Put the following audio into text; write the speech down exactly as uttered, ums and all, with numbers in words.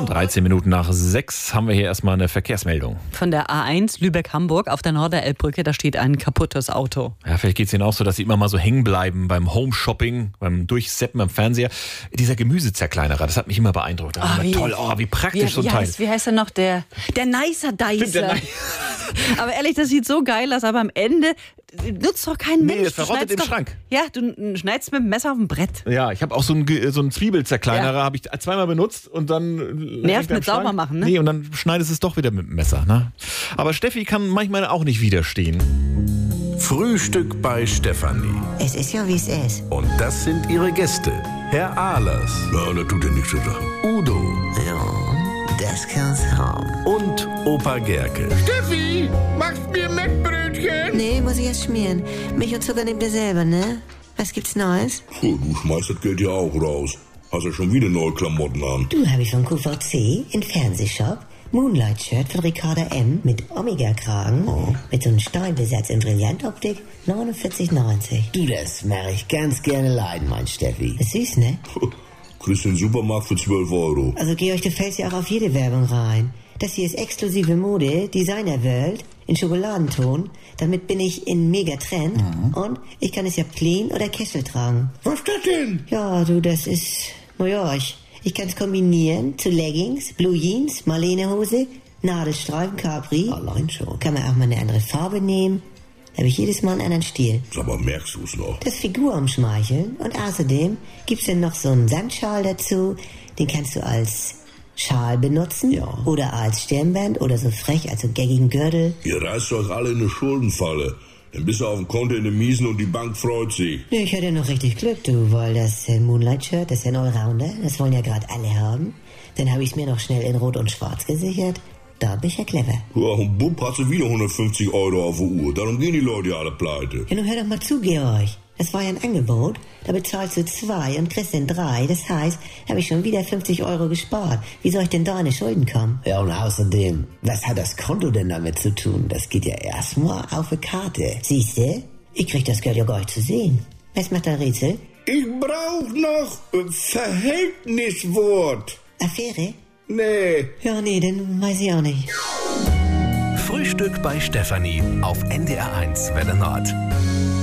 dreizehn Minuten nach sechs haben wir hier erstmal eine Verkehrsmeldung. Von der A eins Lübeck-Hamburg auf der Norderelbbrücke, da steht ein kaputtes Auto. Ja, vielleicht geht es Ihnen auch so, dass Sie immer mal so hängen bleiben beim Home-Shopping, beim Durchseppen am Fernseher. Dieser Gemüsezerkleinerer, das hat mich immer beeindruckt. Oh, wie, toll, oh, wie praktisch wie, so ein wie Teil. Heißt, wie heißt er noch? Der, der Nicer Dicer. Aber ehrlich, das sieht so geil aus, aber am Ende nutzt doch keinen Mensch. Nee, das verrottet im doch, Schrank. Ja, du schneidest mit dem Messer auf dem Brett. Ja, ich habe auch so einen, so einen Zwiebelzerkleinerer, ja. habe ich zweimal benutzt und dann... Nervt mit sauber machen, ne? Nee, und dann schneidest es doch wieder mit dem Messer, ne? Aber Steffi kann manchmal auch nicht widerstehen. Frühstück bei Stefanie. Es ist ja, wie es ist. Und das sind ihre Gäste. Herr Ahlers. Ja, das tut ja nichts zu sagen. Udo. Ja, das kann's haben. Und Opa Gerke. Steffi, machst mir Mettbrötchen? Nee, muss ich erst schmieren. Milch und Zucker nehmt ihr selber, ne? Was gibt's Neues? Oh, du schmeißt das Geld ja auch raus. Hast ja schon wieder neue Klamotten an. Du, hab ich von Q V C in Fernsehshop. Moonlight-Shirt von Ricarda M. mit Omega-Kragen. Oh. Mit so einem Steinbesatz in Brillantoptik. neunundvierzig neunzig. Du, das mache ich ganz gerne leiden, mein Steffi. Ist süß, ne? Kriegst den Supermarkt für zwölf Euro. Also, Georg, du fällst ja auch auf jede Werbung rein. Das hier ist exklusive Mode, Designer-World, in Schokoladenton. Damit bin ich in Megatrend. Mhm. Und ich kann es ja clean oder Kessel tragen. Was ist das denn? Ja, du, das ist... New York. Ich kann es kombinieren zu Leggings, Blue Jeans, Marlene-Hose, Nadelstreifen, Capri. Allein schon. Kann man auch mal eine andere Farbe nehmen. Da habe ich jedes Mal einen anderen Stil. Aber merkst du es noch? Das Figur umschmeicheln. Und außerdem gibt's dann noch so einen Samtschal dazu. Den kannst du als Schal benutzen. Ja. Oder als Stirnband oder so frech, also gaggigen Gürtel. Ihr reißt euch alle in eine Schuldenfalle. Dann bist du auf dem Konto in den Miesen und die Bank freut sich. Nee, ich hatte noch richtig Glück, du, weil das äh, Moonlight-Shirt, das ist ja ein Allrounder, das wollen ja gerade alle haben. Dann habe ich es mir noch schnell in Rot und Schwarz gesichert. Da bin ich ja clever. Ja, und bupp, hast du wieder hundertfünfzig Euro auf der Uhr. Darum gehen die Leute ja alle pleite. Ja, nun hör doch mal zu, Georg. Das war ja ein Angebot. Da bezahlst du zwei und kriegst dann drei. Das heißt, habe ich schon wieder fünfzig Euro gespart. Wie soll ich denn da in die Schulden kommen? Ja, und außerdem, was hat das Konto denn damit zu tun? Das geht ja erstmal auf eine Karte. Siehste, ich krieg das Geld ja gar nicht zu sehen. Was macht der Rätsel? Ich brauch noch ein Verhältniswort. Affäre? Nee. Ja, nee, dann weiß ich auch nicht. Frühstück bei Stefanie auf N D R eins Welle Nord.